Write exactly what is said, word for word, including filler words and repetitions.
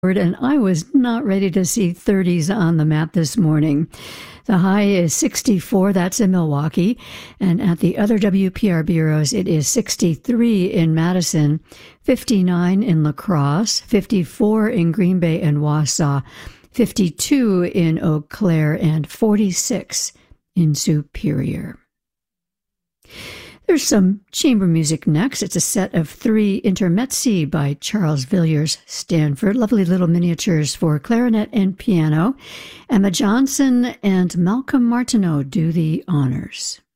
and I was not ready to see thirties on the map this morning. The high is sixty-four, that's in Milwaukee, and at the other W P R bureaus, it is sixty-three in Madison, fifty-nine in La Crosse, fifty-four in Green Bay and Wausau, fifty-two in Eau Claire, and forty-six in Superior. There's some chamber music next. It's a set of three intermezzi by Charles Villiers Stanford, lovely little miniatures for clarinet and piano. Emma Johnson and Malcolm Martineau do the honors.